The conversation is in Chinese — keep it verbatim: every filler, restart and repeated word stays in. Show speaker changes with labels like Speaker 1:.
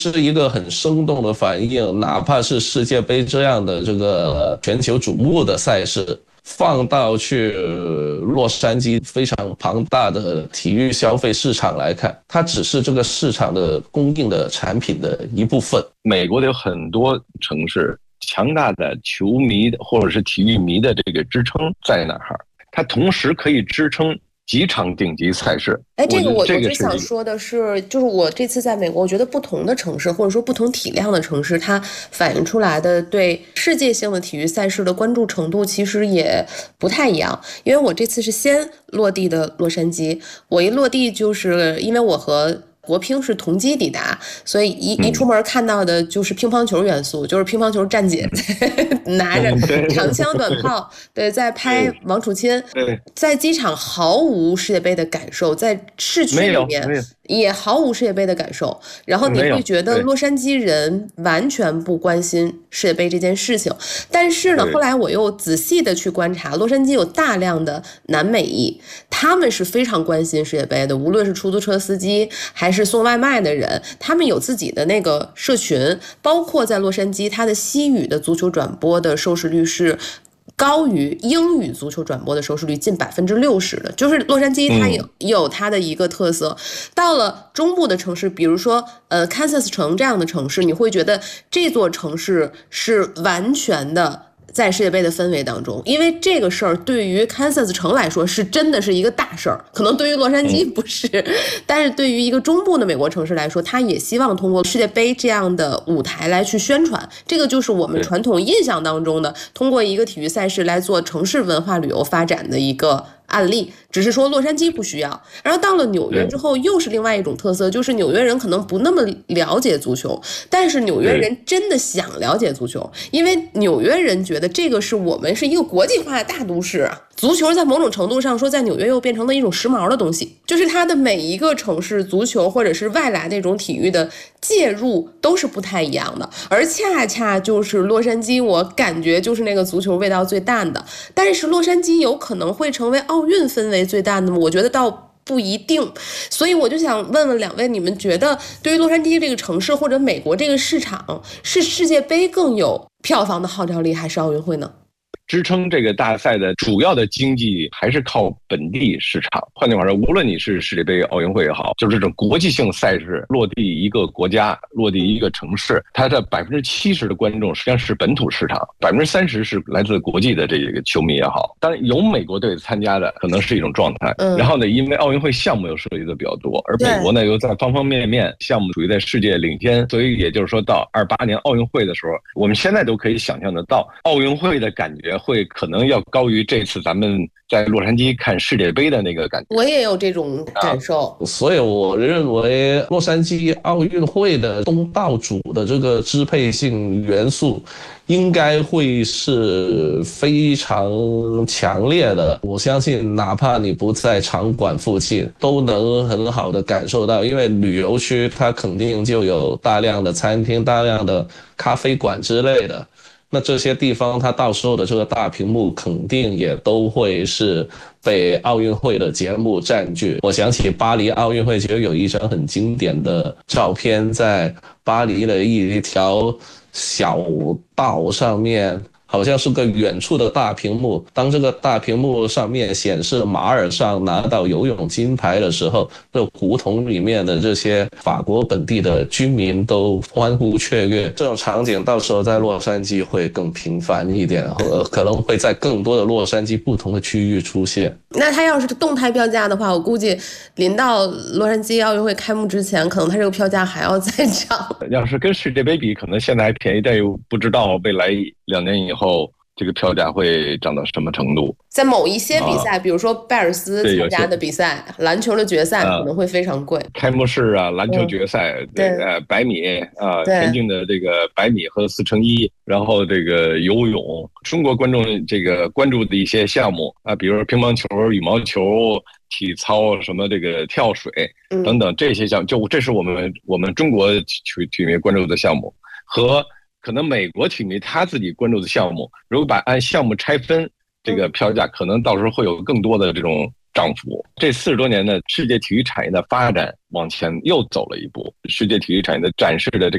Speaker 1: 是一个很生动的反应，哪怕是世界杯这样的这个全球瞩目的赛事，放到去洛杉矶非常庞大的体育消费市场来看，它只是这个市场的供应的产品的一部分。
Speaker 2: 美国的有很多城市，强大的球迷或者是体育迷的这个支撑在哪儿？它同时可以支撑几场顶级赛事。
Speaker 3: 哎，这个我我
Speaker 2: 就
Speaker 3: 想说的是，就是我这次在美国，我觉得不同的城市或者说不同体量的城市，它反映出来的对世界性的体育赛事的关注程度其实也不太一样。因为我这次是先落地的洛杉矶，我一落地就是因为我和国乒是同机抵达，所以一一出门看到的就是乒乓球元素，就是乒乓球站姐拿着长枪短炮，对，在拍王楚钦，在机场毫无世界杯的感受，在市区里面也毫无世界杯的感受，然后你会觉得洛杉矶人完全不关心世界杯这件事情。但是呢，后来我又仔细的去观察，洛杉矶有大量的南美裔，他们是非常关心世界杯的，无论是出租车司机还是送外卖的人，他们有自己的那个社群，包括在洛杉矶，它的西语的足球转播的收视率是高于英语足球转播的收视率近百分之六十的，就是洛杉矶它有有它的一个特色。到了中部的城市，比如说呃堪萨斯城这样的城市，你会觉得这座城市是完全的在世界杯的氛围当中，因为这个事儿对于堪萨斯城来说是真的是一个大事儿，可能对于洛杉矶不是，但是对于一个中部的美国城市来说，他也希望通过世界杯这样的舞台来去宣传，这个就是我们传统印象当中的通过一个体育赛事来做城市文化旅游发展的一个案例，只是说洛杉矶不需要。然后到了纽约之后，又是另外一种特色，就是纽约人可能不那么了解足球，但是纽约人真的想了解足球，因为纽约人觉得这个是我们是一个国际化的大都市，足球在某种程度上说在纽约又变成了一种时髦的东西，就是它的每一个城市足球或者是外来那种体育的介入都是不太一样的，而恰恰就是洛杉矶，我感觉就是那个足球味道最淡的，但是洛杉矶有可能会成为奥运氛围最淡的吗？我觉得倒不一定。所以我就想问问两位，你们觉得对于洛杉矶这个城市或者美国这个市场，是世界杯更有票房的号召力还是奥运会呢？
Speaker 2: 支撑这个大赛的主要的经济还是靠本地市场。换句话说，无论你是世界杯、奥运会也好，就是这种国际性赛事落地一个国家、落地一个城市，它的百分之七十的观众实际上是本土市场，百分之三十是来自国际的这个球迷也好。当然有美国队参加的可能是一种状态。嗯、然后呢，因为奥运会项目又涉及的比较多，而美国呢又在方方面面项目处于在世界领先，所以也就是说到二八年奥运会的时候，我们现在都可以想象得到，奥运会的感觉会可能要高于这次咱们在洛杉矶看世界杯的那个感觉。
Speaker 3: 我也有这种感受、
Speaker 1: 啊、所以我认为洛杉矶奥运会的东道主的这个支配性元素应该会是非常强烈的，我相信哪怕你不在场馆附近都能很好的感受到，因为旅游区它肯定就有大量的餐厅、大量的咖啡馆之类的，那这些地方它到时候的这个大屏幕肯定也都会是被奥运会的节目占据。我想起巴黎奥运会其实有一张很经典的照片，在巴黎的一条小道上面，好像是个远处的大屏幕，当这个大屏幕上面显示马尔尚拿到游泳金牌的时候，这胡同里面的这些法国本地的居民都欢呼雀跃。这种场景到时候在洛杉矶会更频繁一点，可能会在更多的洛杉矶不同的区域出现。
Speaker 3: 那他要是动态票价的话，我估计临到洛杉矶奥运会开幕之前，可能他这个票价还要再涨。
Speaker 2: 要是跟世界杯比，可能现在还便宜，但又不知道未来两年以后这个票价会涨到什么程度。
Speaker 3: 在某一些比赛、啊、比如说拜尔斯参加的比赛，篮球的决赛可能会非常贵、
Speaker 2: 啊、开幕式啊，篮球决赛、嗯、对呃百米啊，田径的这个百米和四乘一，然后这个游泳，中国观众这个关注的一些项目啊，比如说乒乓球、羽毛球、体操，什么这个跳水等等这些项目，就这是我们我们中国体体育关注的项目，和可能美国体育他自己关注的项目，如果把按项目拆分，这个票价可能到时候会有更多的这种涨幅。这四十多年的世界体育产业的发展往前又走了一步，世界体育产业的展示的这